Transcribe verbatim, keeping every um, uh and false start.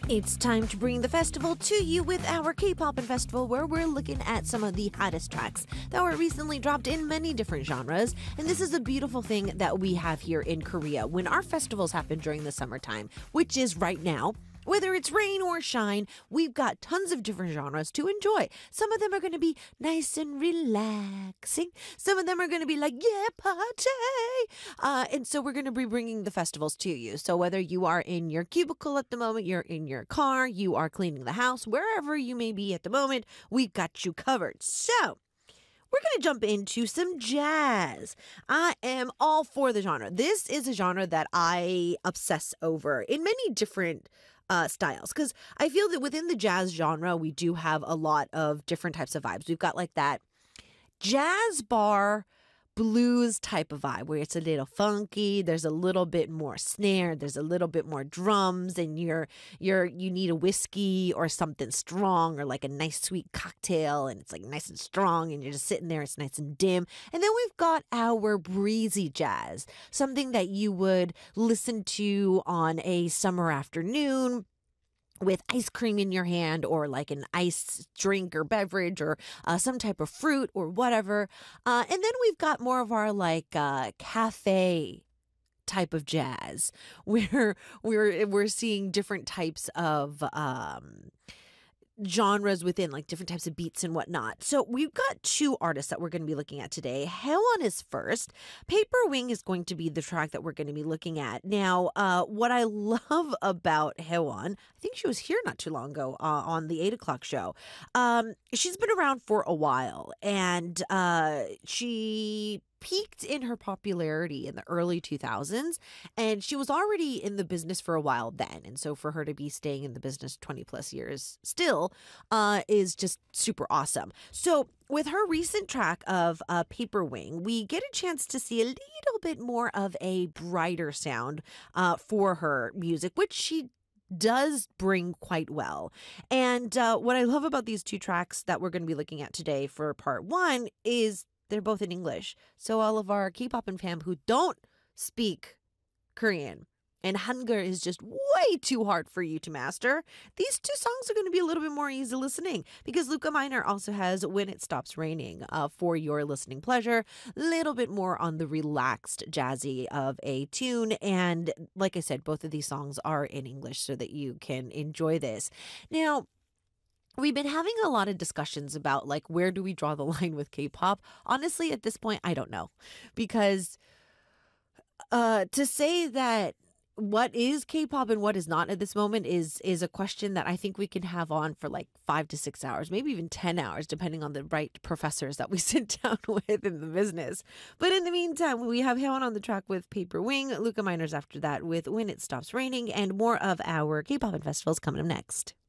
It's time to bring the festival to you with our K-Pop and Festival, where we're looking at some of the hottest tracks that were recently dropped in many different genres. And this is a beautiful thing that we have here in Korea. When our festivals happen during the summertime, which is right now, whether it's rain or shine, we've got tons of different genres to enjoy. Some of them are going to be nice and relaxing. Some of them are going to be like, yeah, party. Uh, and so we're going to be bringing the festivals to you. So whether you are in your cubicle at the moment, you're in your car, you are cleaning the house, wherever you may be at the moment, we've got you covered. So we're going to jump into some jazz. I am all for the genre. This is a genre that I obsess over in many different uh, styles, because I feel that within the jazz genre, we do have a lot of different types of vibes. We've got like that jazz bar blues type of vibe where it's a little funky, there's a little bit more snare, there's a little bit more drums, and you're you're you need a whiskey or something strong, or like a nice sweet cocktail, and it's like nice and strong, and you're just sitting there, it's nice and dim. And then we've got our breezy jazz, something that you would listen to on a summer afternoon with ice cream in your hand, or like an ice drink or beverage, or uh, some type of fruit or whatever. Uh, and then we've got more of our like uh, cafe type of jazz, where we're we're seeing different types of um, genres within, like different types of beats and whatnot. So we've got two artists that we're going to be looking at today. Haewon is first. Paper Wing is going to be the track that we're going to be looking at. Now, uh, what I love about Haewon, I think she was here not too long ago uh, on the eight o'clock show. Um, she's been around for a while, and uh, she peaked in her popularity in the early two thousands, and she was already in the business for a while then. And so for her to be staying in the business twenty plus years still uh, is just super awesome. So with her recent track of uh, Paper Wing, we get a chance to see a little bit more of a brighter sound uh, for her music, which she does bring quite well. And uh, what I love about these two tracks that we're going to be looking at today for part one is they're both in English. So all of our K-pop and fam who don't speak Korean, and Hangul is just way too hard for you to master, these two songs are going to be a little bit more easy listening, because Luca Minor also has When It Stops Raining uh, for your listening pleasure. A little bit more on the relaxed, jazzy of a tune. And like I said, both of these songs are in English so that you can enjoy this. Now, we've been having a lot of discussions about, like, where do we draw the line with K-pop? Honestly, at this point, I don't know. Because uh, to say that what is K-pop and what is not at this moment is is a question that I think we can have on for like five to six hours, maybe even ten hours, depending on the right professors that we sit down with in the business. But in the meantime, we have Haewon on the track with Paper Wing, Luca Minor's after that with When It Stops Raining, and more of our K-pop and festivals coming up next.